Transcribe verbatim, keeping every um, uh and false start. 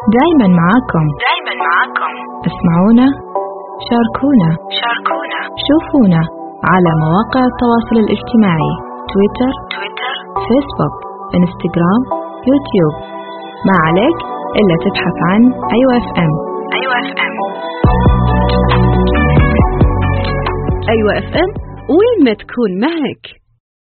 دايما معاكم دايما معاكم اسمعونا، شاركونا شاركونا شوفونا على مواقع التواصل الاجتماعي تويتر تويتر فيسبوك انستغرام يوتيوب. ما عليك إلا تبحث عن أيوة اف ام. أيوة اف ام أيوة اف ام، وين ما تكون معك.